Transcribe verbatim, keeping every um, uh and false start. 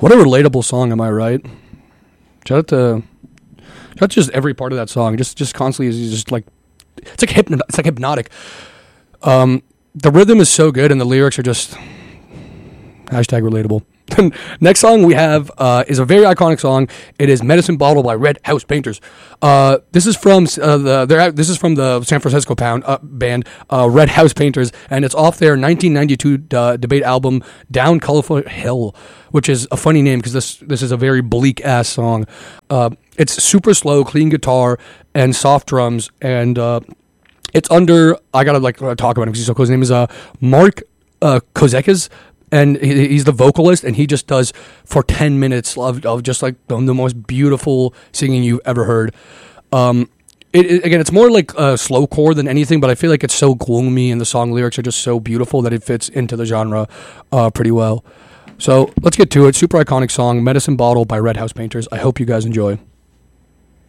What a relatable song, am I right? Shout out to, shout out to just every part of that song. Just, just constantly, is just like, it's like hypno, it's like hypnotic. Um, the rhythm is so good, and the lyrics are just hashtag relatable. Next song we have uh, is a very iconic song. It is "Medicine Bottle" by Red House Painters. Uh, this is from uh, the they're, this is from the San Francisco pound, uh, band uh, Red House Painters, and it's off their nineteen ninety-two uh, debate album "Down Colorful Hill," which is a funny name because this this is a very bleak ass song. Uh, it's super slow, clean guitar and soft drums, and uh, it's under. I gotta like talk about him because he's so cool. His name is uh, Mark uh, Kozekas. And he's the vocalist, and he just does for ten minutes of, of just like the, the most beautiful singing you've ever heard. Um, it, it, again, it's more like uh, slowcore than anything, but I feel like it's so gloomy, and the song lyrics are just so beautiful that it fits into the genre uh, pretty well. So let's get to it. Super iconic song, "Medicine Bottle" by Red House Painters. I hope you guys enjoy.